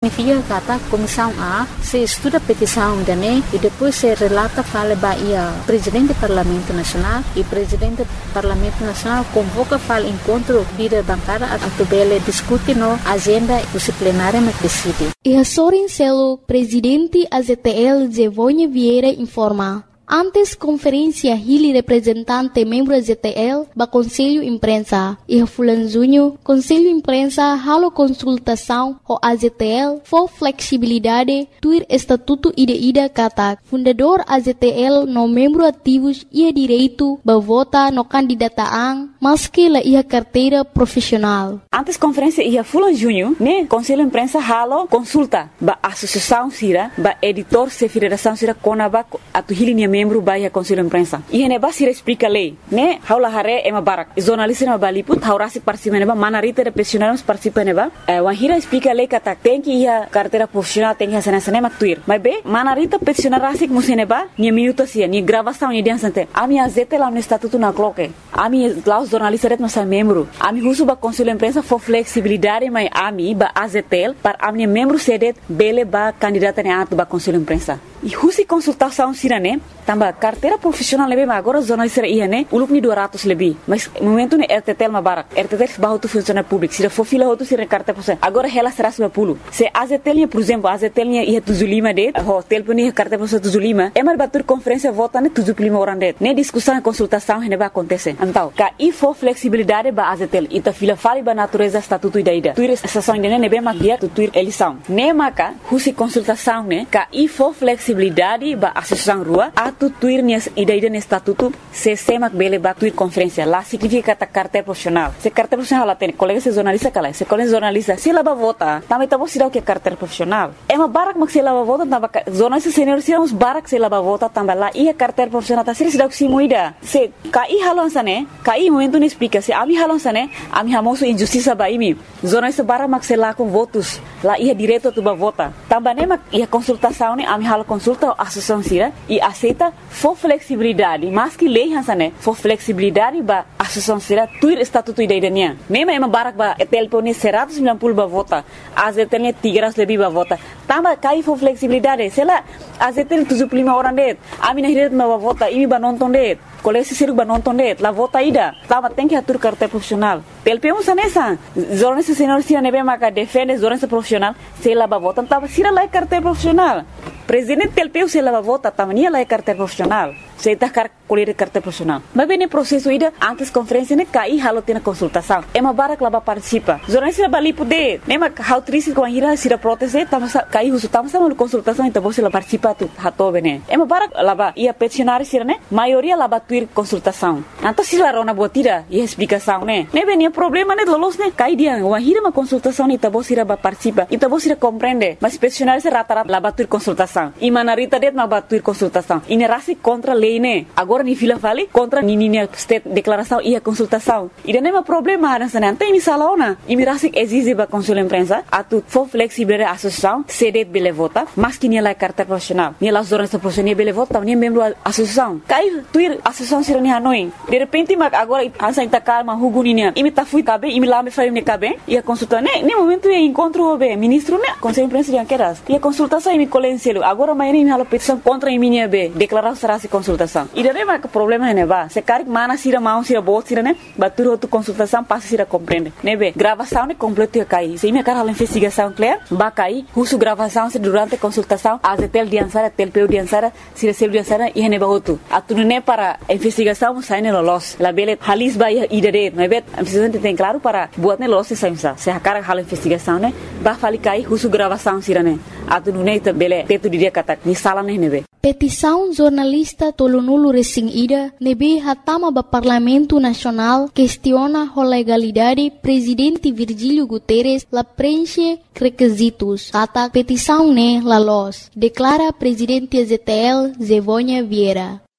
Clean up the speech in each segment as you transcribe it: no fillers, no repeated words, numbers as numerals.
significa que a Comissão A se estuda a petição dele e depois se relata fala Bahia Presidente do Parlamento Nacional e Presidente do Parlamento Nacional convoca fala encontro líder bancária a tubele discute no agenda disciplinária na decide. E a Sorencelo, Presidente AZTL Zevonha Vieira informa. Antes conferência Hili representante membro AZTL ba Conselho Imprensa e Fulanzunho Conselho Imprensa halo consultação o AZTL for flexibilidade tuir estatuto ida kata fundador AZTL no membro ativos ia direito ba vota no candidataan maski la ia carteira profissional. Antes conferência ia Fulanzunho né Conselho Imprensa halo consulta ba associação sira ba editor se federação sira konaba atu Hili membro baia Conselho Imprensa. E hene ba sira explica lei, né? Haula hare ema barak. Jornalista ema baliput, haurasi participa neba, manarita de pensionados participa neba. Wahira explica lei kata tem que ia carteira profissional tem que ia sana maktuir. Mas be, manarita pensionarasi musneba, ni minuto sia, ni gravação ni diansante. Ami azete lá no estatuto na cloque. Ami lá os jornalistas ret nossa membro. Ami husu ba Conselho Imprensa for flexibilidade mai ami ba azetel para ami membro sedet bele ba candidata ne atu ba Conselho Imprensa. E husi consultação sirane tambah carteira profissional lebih agora jornalista ia né ulup ni 200 lebih mas momento ne RTTL mabarak RTTL bahu tu funcionário público sira fofila hotu sira carteira profissional agora ela será 10 se AZTL por exemplo AZTL ia 75 det hotel pun ia carteira profissional 75 emar batur conferência vota ne 75 orang det ne discussão e consultação ne ba acontece então ka e for flexibilidade ba AZTL ita fila fali ba natureza estatuto ida tuir sessão ne be magia tuir eleição ne maka husi consultação ne ka e for flexibilidade ba associação rua atu tuir nias ida ne estatuto se semak bele ba tuir conferência lá significa kata carteira profissional se carteira profissional lá tem colega se jornalista kala se colega jornalista se lá ba vota também tá você o que carteira profissional é uma barak mak se lá ba vota tamba jornalista senior se uns barak se lá ba vota tamba lá e carteira profissional tá se dá que moida se kai halon sane kai momento ne explica se ami halon sane ami hamoso injustiça ba imi jornalista barak mak se lá com votos lá ia direto tu ba vota tamba ne mak ia consultação ne ami halo consulta associação sira e aceita for flexibilidade mas que lei hansane for flexibilidade ba associação sira tuir estatuto idainya nema ema barak ba telpone 190 ba vota azetene 300 lebih ba vota tamba kai for flexibilidade sela azetene 75 orang det ami nahiret ba vota imi ba nonton det kolesi siruk ba nonton det la vota ida tamba tem que atur carteira profissional telpemo sanesa jornalista senior sira nebe maka defende jornalista profissional sela ba vota tamba sira la carteira profissional presidente telpeu sela ba vota tamba nia la carteira profissional se tá colher carteira profissional mas bem no processo ida antes conferência ne kai halo tena consultação é uma barak lá ba participa jornalista bali poder nema how triste com a hira sira proteste tama kai husu tama sama consultação então você lá participa tu hato bene é uma barak lá ba ia peticionário sira ne maioria lá ba tuir consultação então se lá rona botira e explicação né bem problema ne lolos ne kai dia uma hira uma consultação ne então você ba participa então você compreende mas peticionário se rata-rata lá ba tuir consultação e manarita det ma ba tuir consultação e nerasi contra lei ne agora ni fila vale contra ni state declaração e a consultação e não é problema nessa não tem salona e mirasi exige ba Conselho Imprensa atu for flexible associação sedet bele vota mas que ni la carteira profissional ni la jornalista profissional bele vota ni membro associação kai tuir associação sira ni hanoi de repente mag agora ansa ita calma huguni ni imi ta fui cabe imi lá me fai ne cabe e a consulta ne momento e encontro be ministro ne Conselho Imprensa de queras e a consultação imi colenselo agora mais ni hala petição contra imi ni be declaração será se consultação e daí mas que problema ne ba se cari mana sira mau sira bot sira ne batur outro consultação passa sira compreende ne be gravação ne completo cai se me cara a investigação clear ba cai husu gravação se durante consultação azetel diansara telpeu diansara sira sel diansara e ne ba outro atunu ne para investigação sai ne lolos la bele halis ba idade ne bet precisamente tem claro para buat ne lolos se a cara hala investigação ne ba fali cai husu gravação sira ne atunu ne bele tetu dia kata ni sala ne be petição jornalista Tolonulu Resing Ida nebe hatama ba Parlamento Nacional questiona a legalidade presidente Virgílio Guterres la preenche requisitos ata petição ne la los declara presidente ZTL Zevonha Vieira.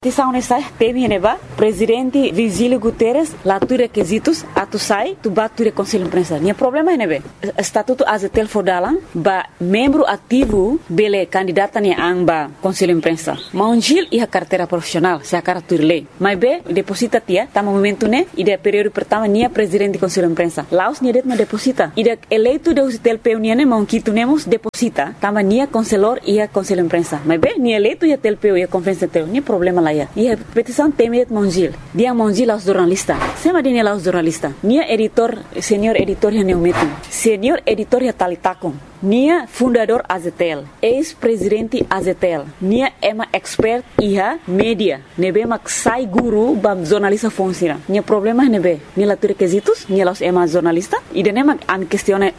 Petição nessa teve neba presidente Virgílio Guterres lá tu requisitos atu sai tu batu conselho de imprensa. Nia problema nebe estatuto azetel fodalan ba membro ativo bele candidata ni amba conselho de imprensa. Maunjil e a carteira profissional se a cara turle. Mas be deposita tia tá momento né e de período pertama nia presidente conselho de imprensa. Laos nia det ma deposita. E de eleito de usitel peu nia mão que tu nemos deposita. Tama nia conselor e a conselho de imprensa. Mas be nia eleito e tel peu e a conferência teu. Nia problema lá. E a petição temet Monjil. Dia Monjil aos jornalistas. Sema dia aos jornalistas. Nia editor, senhor editor ya neumetum. Senhor editor ya talitakum. Nia fundador Azetel. Ex-presidente Azetel. Nia ema expert iha media. Nebe mak sai guru bam jornalista funciona. Nia problema nebe. Nia la requisitos. Nia los ema jornalista. E de nema am questione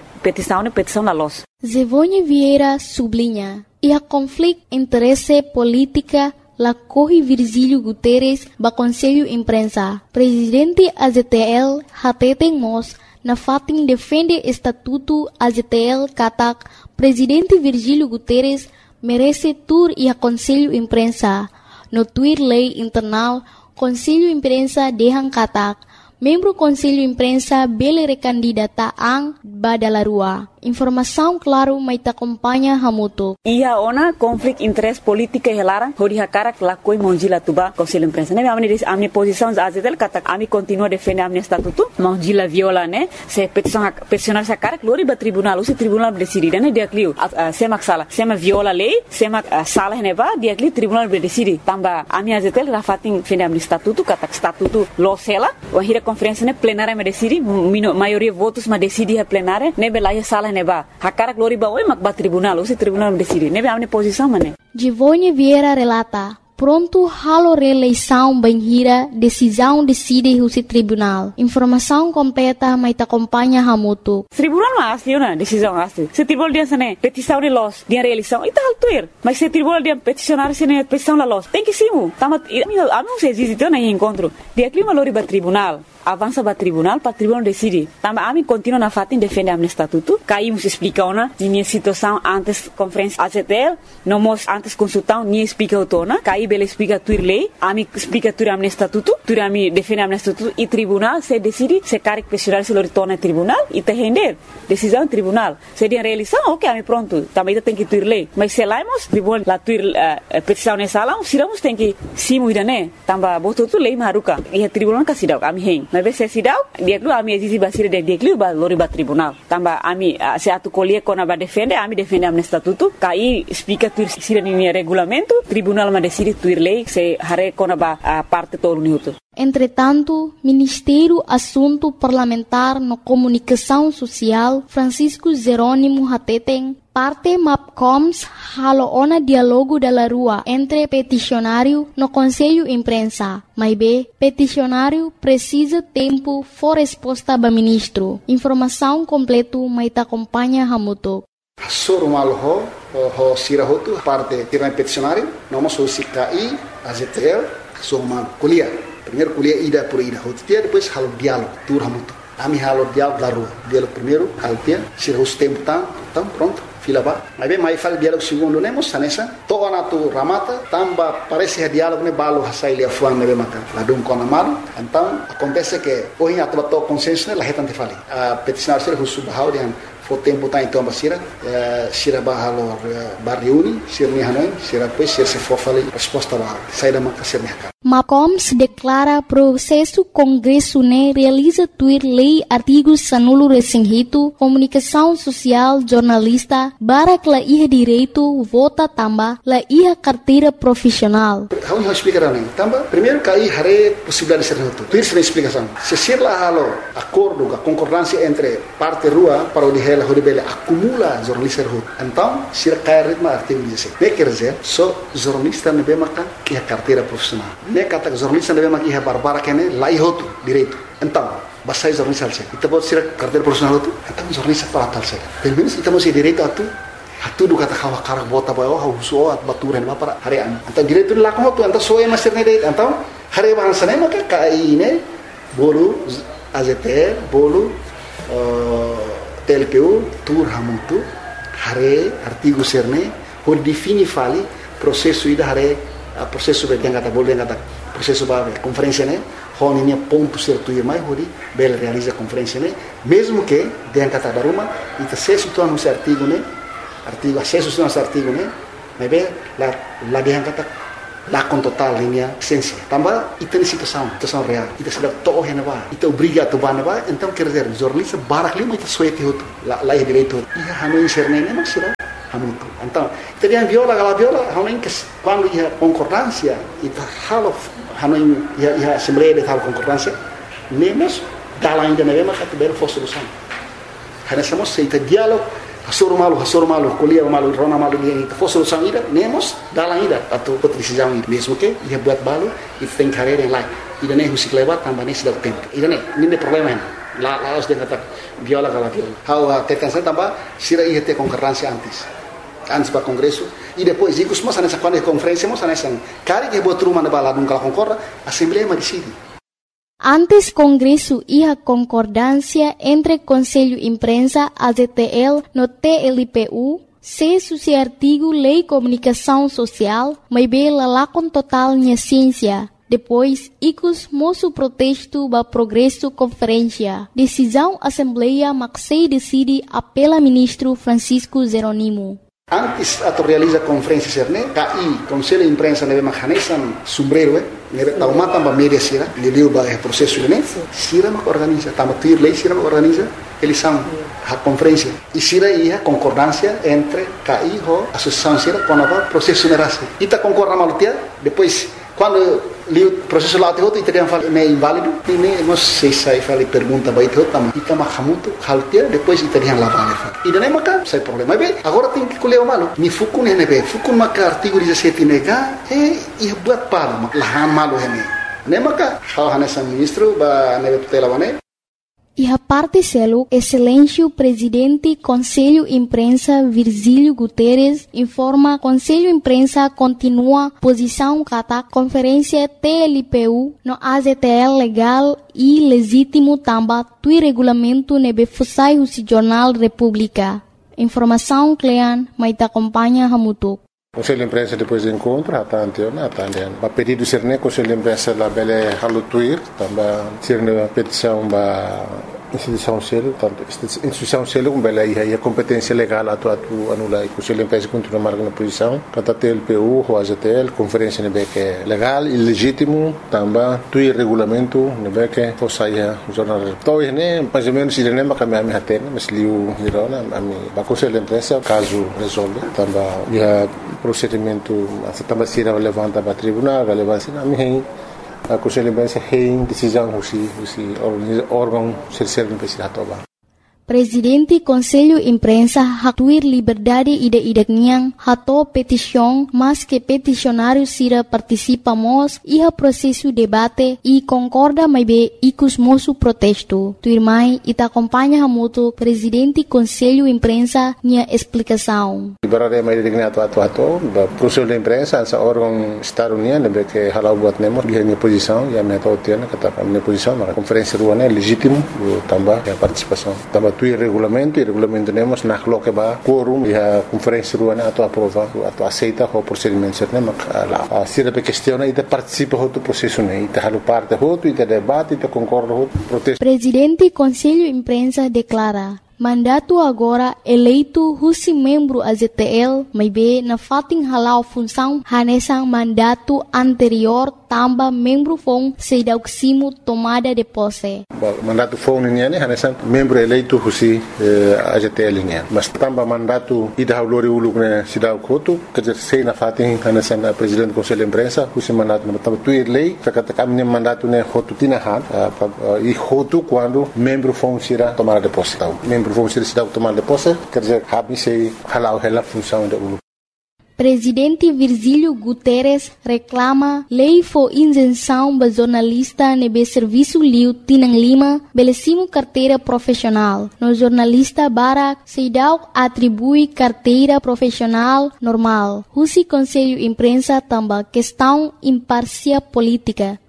petição la los. Zevonha Vieira sublinha. E a conflito interesse política la corre Virgílio Guterres ba Conselho Imprensa. Presidente AZTL hateten mos na fatin defende estatuto AZTL katak Presidente Virgílio Guterres merece tur e a Conselho Imprensa. No tuir lei internal Conselho Imprensa dehan katak membro Conselho Imprensa bele recandidata ang badalarua. Informação claro mai ta acompanha hamuto. Ia ona conflito interesse política helara hori hakara la koi Monjila tuba Conselho Imprensa. Ne amni posição azetel kata ami continua defender amni estatuto. Monjila viola ne se peticionar sa cara glori ba tribunal, o tribunal decide ne dia clio semak sala, sema viola lei, semak sala neva dia clio tribunal decide. Tamba ami azetel rafatin defender amni estatuto kata estatuto losela, o hira conferência ne plenária me decide, maioria votos ma decide a plenária, ne belaia sala neba. Hakara glori ba oi mak ba tribunal, o tribunal decide. Nebe amne posição mané. Givonha Vieira relata. Pronto halo reeleição banhira, decisão decide o tribunal. Informação completa mai ta acompanha hamuto. Tribunal mas asli na decisão asli. Se tribunal dia sene petição de los, dia reeleição, ita altuir. Mas se tribunal dia peticionar sene petição la los, tem que simu. Tama amo se visitou na encontro. Dia clima lori ba tribunal. Avança para tribunal decide. Tamba ami continua na fatin defende amne estatuto. Caímos explica ona minha situação antes conferência AZTL, nomos antes consultão ni explica otona. Caí bele explica tuir lei, ami explica tuir amne estatuto, tuir ami defende amne estatuto e tribunal se decide se caric pessoal se retorna tribunal e te render decisão tribunal. Se dia reeleição, ok, ami pronto. Também tem que tuir lei. Mas se laimos tribunal la tuir petição nessa sala, siramos tem que simu idane. Tamba boto tu lei maruka. E a tribunal kasidau ami hen. Mas se sidau dia dulu ami exisi basir dia dulu ba lori ba tribunal tamba ami se atu colher kona ba defende ami defende amne estatuto kai explica tuir sira ni regulamento tribunal ma decide tuir lei se hare kona ba parte todo uniuto. Entretanto, Ministério Assunto Parlamentar no Comunicação Social Francisco Jerônimo Hateten parte MAPCOMS halo ona diálogo da rua entre peticionário no Conselho Imprensa. Mas be, peticionário precisa tempo for resposta ba ministro. Informação completo mai ta acompanha hamuto. Soro malho ho sirahotu parte tiran peticionário, nomos o CKI, AZTL, soma kuliah. Primeiro kuliah ida por ida, hotia depois halo diálogo, tur hamuto. Ami halo diálogo da rua. Diálogo primeiro, alpia, sira os tempo então pronto. Fila ba. Mas bem, mais fala diálogo segundo nemos sanesa. Toa na tu ramata, tamba parece que diálogo ne balo hasai lia fuang ne maka. Ladum com amado. Então acontece que hoje a tua consenso ne la hetan te fali. A peticionar ser o subhau de for tempo tá então basira, sira ba halo barriuni, sira ni hanoi, sira pois sira se for fali resposta ba. Sai da maka ser mercado. MAPCOMS declara processo Congresso ne realiza tuir lei artigos sanulo resinghito, comunicação social, jornalista, barak la iha direito, vota tamba, la iha carteira profissional. Vamos explicar né? Tamba, primeiro cai hare possibilidade de ser reto. Tuir se explicação. Se ser lá halo acordo, a concordância entre parte rua para o de ela horibele acumula jornalista reto. Então, se cai ritmo artigo 16. Ne quer dizer, só jornalista ne be maka iha carteira profissional. Ne kata jornalista deve maki iha barbara kene lai hotu direito. Então, basai jornalista alse. Kita buat sira carteira profissional hotu. Então jornalista para talse. Pelo menos kita masih direito atu do kata kawa karak bota bayo ha uso at baturan ba para harian. Então direito la ko hotu então soe master ne direito. Então hare bahasa ne maka kai ne bolu AZTL bolu TLPU tur hamutu hare artigo serne por defini fali processo ida hare a processo be kata boleh kata processo ba conferência né hon ini ponto certo e mais hori bela realiza conferência né mesmo que den kata daruma ita sesu tu anu artigo né artigo acesso tu anu artigo né mas be la den kata la com total linha essência também ita ni situação real ita sudah toh henaba ita obriga tu banaba então quer dizer jornalista barak lima ita suete hotu la direito ia hanu inserne né mas será hamutu então terian viola hanuin que quando ia concordância ita halo hanuin ia assembleia de tal concordância nemos dala ainda neva que belo fosse solução hanasamos seita diálogo hasoro malu colia malu rona malu dia ita fosse solução ida nemos dala ainda atau decisão mesmo que ia buat balu e tem carreira em lá ida nem musik lewat tambah nem sedang tempo ida nem problema lá os dia kata viola how tekan saya tambah sira ia ter concordância antes para congresso e depois digo mas nessa quando conferência mas nessa cari que botou uma na bala nunca concorda assembleia mas decide. Antes Congresso e a concordância entre Conselho Imprensa, AZTL, no TLPU, se artigo Lei Comunicação Social, mas bela lá com total minha ciência. Depois, icos moço protesto ba progresso conferência. Decisão Assembleia Maxei decide apela ministro Francisco Zeronimo. Antes ato realiza conferência serne, KI, Conselho de Imprensa neve mahanesan sombrero, neve tauma tamba media sira, leliu ba processo ne, sira mak organiza, tamba tuir lei sira mak organiza, eles são a conferência. E sira ia concordância entre KI ho associação sira com a processo nerase. Ita concorda malutia, depois quando li o processo lá teoto italiano fala é inválido e nem não sei se fala pergunta vai teoto também ita mahamuto haltia depois italiano lá vale e não é maca sem problema bem agora tem que colher o malo ni fukun né bem fukun maca artigo 17 nega e buat palo lahan malo hene nem maca how hanesa ministro ba neve tutela bane. E a parte selo, excelência presidente Conselho Imprensa Virgílio Guterres informa Conselho Imprensa continua posição kata conferência TLPU no AZTL legal e legítimo tamba tui regulamento nebe fusai o Jornal República. Informação Clean, mas acompanha Hamutuk. Conselho de Imprensa depois do encontro, a pedido de ser Conselho de Imprensa da Bele Halutuir, também ser uma petição da instituição selo, tanto instituição selo como Bele aí a competência legal atu anular, Conselho de Imprensa continua marcando posição, kata TLPU, o AZTL, conferência nebe que é legal e legítimo, também tui regulamento nebe que fosse o jornal. Então né, mais ou menos ele nem kami hatena, mas liu hirona, a Conselho de Imprensa caso resolve, também procedimento também se levanta para tribunal relevância na minha a Conselho de Imprensa tem decisão o órgão terceiro não precisa tomar. Presidente Conselho Imprensa hatuir liberdade ide-ideknya hato petição, mas que peticionário sira participamos e a processo debate e concorda mais bem icos moço protesto. Tuirmai ita acompanha hamuto Presidente Conselho Imprensa nia explicação. Liberdade mais ideknya atu Conselho de Imprensa essa órgão estado-união lembra que halau buat nemos dia minha posição e a minha totiana kata minha posição na conferência ruana legítimo também a participação também tu regulamento temos na coloca ba quorum e a conferência ruana atu aprova atu aceita o procedimento certo a sira pe questiona e de participa do processo né e halu parte e de debate e concorda protesto. Presidente Conselho Imprensa declara mandato agora eleito husi membro AZTL mas be na fating halau função hanesang mandato anterior tamba membro fong sedauksimo tomada de posse. Mandato fong niya ni hanesang membro eleito husi AZTL niya. Mas tamba mandato ida haulori uluk na sidaw koto kajer sei na fating hanesang presidente Conselho de Imprensa husi mandato na tamba tuir lei kakata kami mandato na hotu tinahan e hotu quando membro fong sira tomada de posse. Vamos ser cidade tomar de posse, quer dizer, habis se halau hela função da ulu. Presidente Virgílio Guterres reclama lei for isenção ba jornalista nebe serviço liu tinang lima belesimo carteira profissional. No jornalista Barak Seidau atribui carteira profissional normal. Husi Conselho Imprensa tamba questão imparcial política.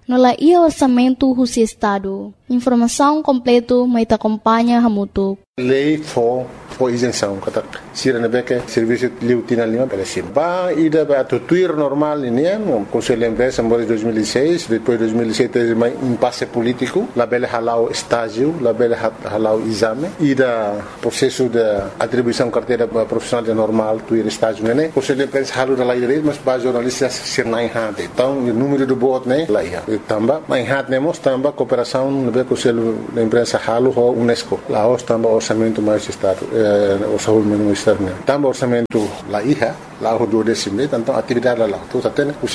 no la ia orçamento do Estado. Informação completa mai te acompanha Hamutuk. Lei for isenção, kata sira na beke serviço liutina lima pela sim. Ba ida ba tuir normal ini no Conselho de Empresa em 2006, depois 2007 teve um impasse político, la bela halau estágio, la bela halau exame, ida processo de atribuição carteira profissional de normal tuir estágio né. Conselho de Empresa halu da lei direito, mas ba jornalistas sirnai hade. Então o número do voto né lá ia. Tamba, mas hade nemos tamba cooperação no Conselho de Empresa halu ho UNESCO. Lá os tamba orçamento mais estado orçamento externo. Tamba orçamento lá ia, lá o 12º, então atividade lá. Então até o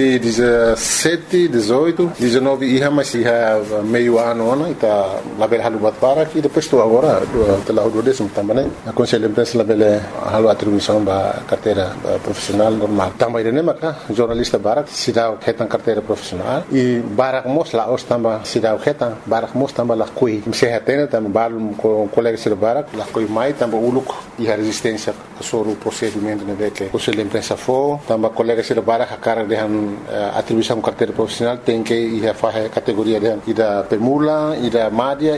2017, 18, 19 ia mais ia meio ano, então lá bela halu bat para e depois estou agora lá o 12º também, né? A Conselho de Empresa lá bela halu atribuição da carteira profissional normal. Tamba ide né, maca jornalista barak sidau ketan carteira profissional e barak mos lá os tamba sidau ketan barak mos tamba lá kui se hatena tamba balum com colega de barak lá kui mai tamba uluk e a resistência sobre o procedimento né que o Conselho de Empresa for tamba colega de barak a cara de atribuição carteira profissional tem que ir a fazer categoria de ida pemula ida madia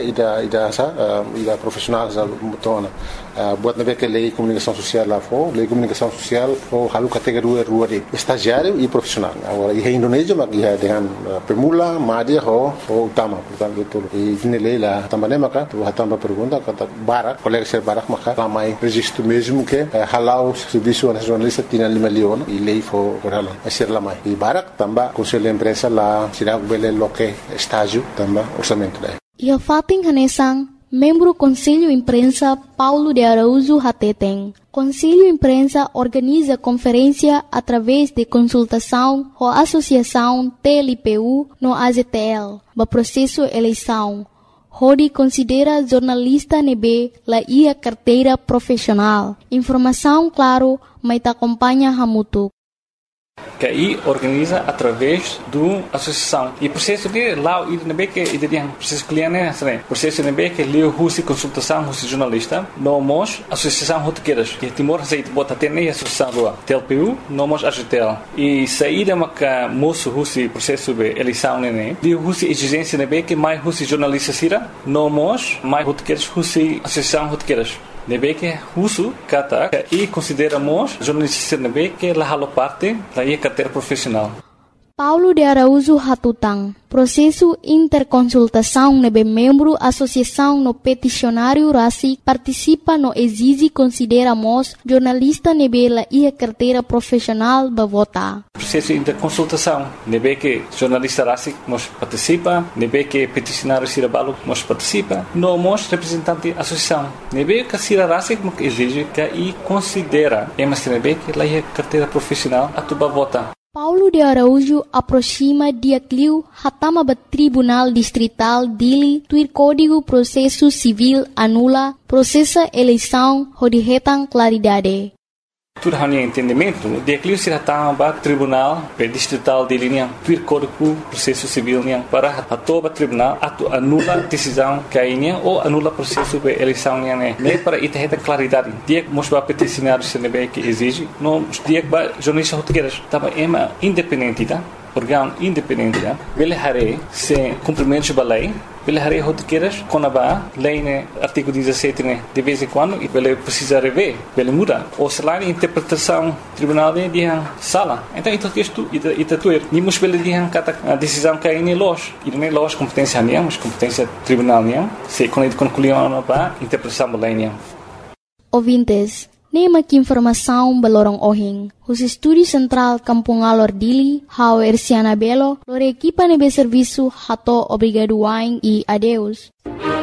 ida profissional za mutona buat na que lei comunicação social lá for lei comunicação social for halu categoria rua de estagiário e profissional agora em Indonésia mas ia dengan pemula madia ho utama portanto tudo e nele lá também maka tu hatamba pergunta kata barak colega ser barak maka ramai registro mesmo que halau serviço nacionalista tinha 5 milhões e lei for halau ser lá mai e barak tamba Conselho de Empresa lá será bele loque estágio tamba orçamento daí e a fating hanesang membro Conselho Imprensa Paulo de Araújo Hateteng. Conselho Imprensa organiza conferência através de consultação com a Associação TLPU no AZTL, no processo eleição. Rodi considera jornalista nebe la ia carteira profissional. Informação claro, mas te acompanha Hamutuk. Que aí organiza através do associação e processo de lá e na que e de processo cliente né processo na que leu russo consultação russo jornalista nós associação rotequeiras que Timor aceita bota até nem associação do TLPU nós AGTL e saída maca moço russo processo de eleição né de russo exigência na que mais russo jornalista sira nós mais rotequeiras russo associação rotequeiras nebe que russo kata e consideramos jornalista nebe que la halo parte da ia carteira profissional. Paulo de Araújo Hatutang, processo interconsultação nebe membro associação no peticionário RACI participa no exige consideramos jornalista nebe la ia carteira profissional ba vota. Processo interconsultação nebe que jornalista RACI nos participa, nebe que peticionário Sirabalo nos participa, nós representante associação nebe que Sira RACI exige que e considera emas nebe que la ia carteira profissional atuba vota. Paulo de Araújo aproxima dia cliu hatama ba Tribunal Distrital Dili tuir Código Processo Civil anula processa eleição hodihetan claridade. Tudo hanya entendimento, dia cliu se hatama Tribunal Distrital Dili niang tuir Código Processo Civil niang para hatoba tribunal atu anula decisão kainya ou anula processo de eleição niang ne para itaheta claridade. Dia mos ba peticionário se nebe que exige, no dia ba jornalista rotegueiras tava ema independente tá? Órgão independente tá? Bele hare se cumprimentos ba lei Bele hare rotequeiras quando a lei né artigo 17 né de vez em quando e bele precisa rever bele muda ou salário interpretação tribunal de sala então isto tuer nimos bele dihan kata a decisão que aí los e nem los competência nem mas competência tribunal nem se quando concluiu para interpretação da lei nem ouvintes nema que informação balorong ohing. Os estúdios central Kampung Alor Dili, Hao Ersiana Belo, lore equipa nebe serviço hato obrigado wain e adeus.